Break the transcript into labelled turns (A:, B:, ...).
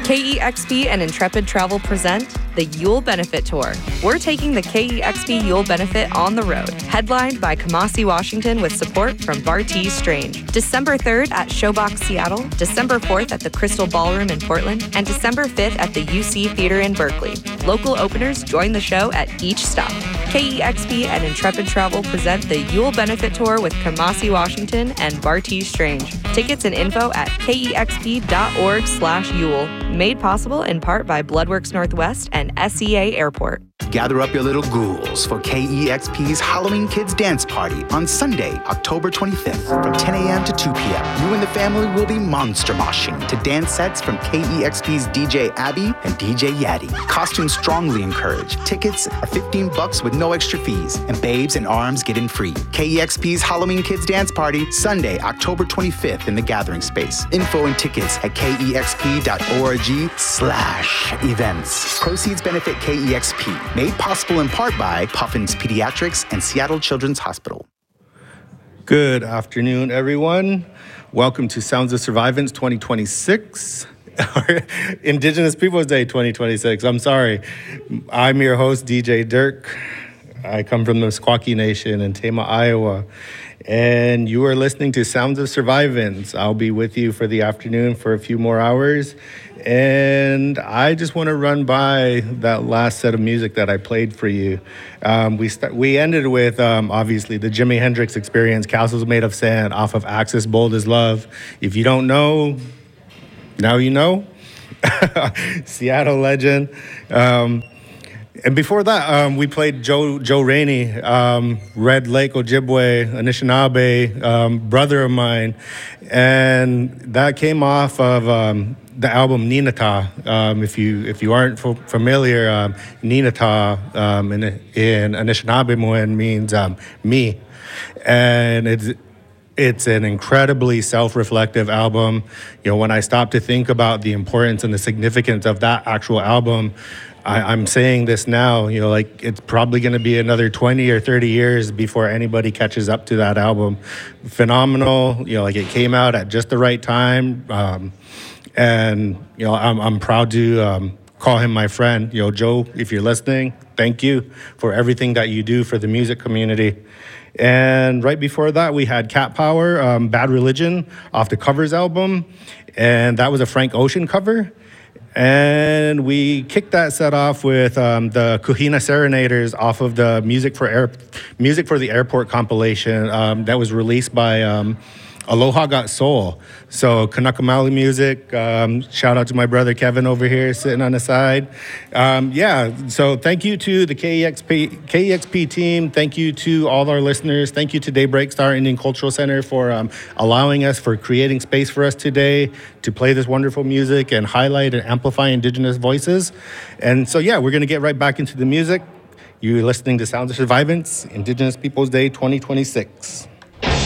A: KEXP and Intrepid Travel present the Yule Benefit Tour. We're taking the KEXP Yule Benefit on the road, headlined by Kamasi Washington with support from Bartees Strange. December 3rd at Showbox Seattle, December 4th at the Crystal Ballroom in Portland, and December 5th at the UC Theater in Berkeley. Local openers join the show at each stop. KEXP and Intrepid Travel present the Yule Benefit Tour with Kamasi Washington and Bartees Strange. Tickets and info at kexp.org/Yule. Made possible in part by Bloodworks Northwest and SCA Airport.
B: Gather up your little ghouls for KEXP's Halloween Kids Dance Party on Sunday, October 25th from 10 a.m. to 2 p.m. You and the family will be monster moshing to dance sets from KEXP's DJ Abby and DJ Yaddy. Costumes strongly encouraged. Tickets are $15 with no extra fees, and babes and arms get in free. KEXP's Halloween Kids Dance Party, Sunday, October 25th in the Gathering Space. Info and tickets at kexp.org/events. Proceeds benefit KEXP. Made possible in part by Puffins Pediatrics and Seattle Children's Hospital.
C: Good afternoon, everyone. Welcome to Sounds of Survivance 2026, or Indigenous Peoples Day 2026. I'm sorry. I'm your host, DJ Dirk. I come from the Meskwaki Nation in Tama, Iowa. And you are listening to Sounds of Survivance. I'll be with you for the afternoon for a few more hours. And I just want to run by that last set of music that I played for you. We ended with, obviously, the Jimi Hendrix Experience, Castles Made of Sand, off of Axis Bold as Love. If you don't know, now you know. Seattle legend. And before that, we played Joe Rainey, Red Lake Ojibwe, Anishinaabe, brother of mine. And that came off of the album Ninata. If you aren't familiar, Ninata in Anishinaabe means me. And it's an incredibly self-reflective album. You know, when I stop to think about the importance and the significance of that actual album, I'm saying this now, you know, like it's probably going to be another 20 or 30 years before anybody catches up to that album. Phenomenal, you know, like it came out at just the right time. And, you know, I'm proud to call him my friend. You know, Joe, if you're listening, thank you for everything that you do for the music community. And right before that, we had Cat Power, Bad Religion, off the Covers album. And that was a Frank Ocean cover. And we kicked that set off with the Kuhina Serenaders off of the Music for the Airport compilation that was released by Aloha Got Soul. So Kanaka Maoli music. Shout out to my brother Kevin over here sitting on the side. So thank you to the KEXP team. Thank you to all our listeners. Thank you to Daybreak Star Indian Cultural Center for allowing us, for creating space for us today to play this wonderful music and highlight and amplify Indigenous voices. And so, we're going to get right back into the music. You're listening to Sounds of Survivance, Indigenous Peoples Day 2026.